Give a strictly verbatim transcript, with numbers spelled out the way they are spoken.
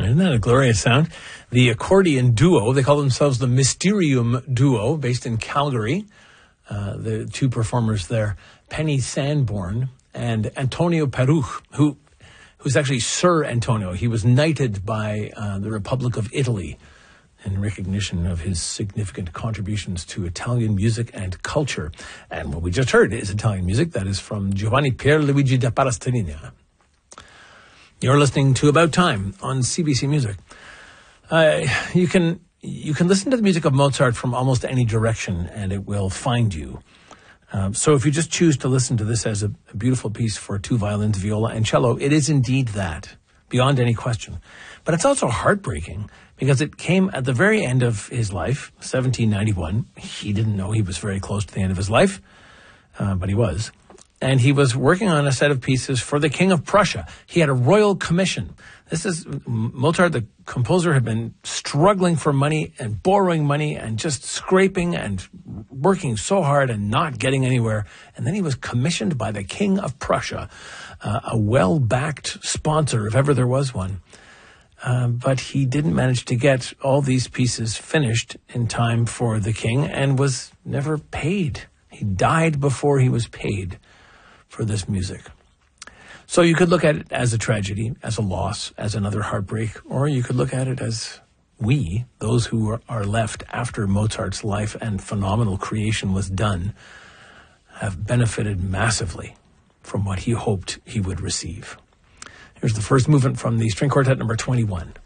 Isn't that a glorious sound? The accordion duo, they call themselves the Mysterium Duo, based in Calgary. Uh, the two performers there, Penny Sanborn and Antonio Peruch, who who's actually Sir Antonio. He was knighted by uh, the Republic of Italy in recognition of his significant contributions to Italian music and culture. And what we just heard is Italian music. That is from Giovanni Pierluigi da Palestrina. You're listening to About Time on C B C Music. Uh, you can you can listen to the music of Mozart from almost any direction, and it will find you. Um, so if you just choose to listen to this as a, a beautiful piece for two violins, viola, and cello, it is indeed that, beyond any question. But it's also heartbreaking because it came at the very end of his life, seventeen ninety-one. He didn't know he was very close to the end of his life, uh, but he was. And he was working on a set of pieces for the King of Prussia. He had a royal commission. This is, Mozart, the composer, had been struggling for money and borrowing money and just scraping and working so hard and not getting anywhere. And then he was commissioned by the King of Prussia, uh, a well-backed sponsor, if ever there was one. Uh, but he didn't manage to get all these pieces finished in time for the king and was never paid. He died before he was paid for this music. So you could look at it as a tragedy, as a loss, as another heartbreak, or you could look at it as we, those who are, are left after Mozart's life and phenomenal creation was done, have benefited massively from what he hoped he would receive. Here's the first movement from the string quartet number twenty-one.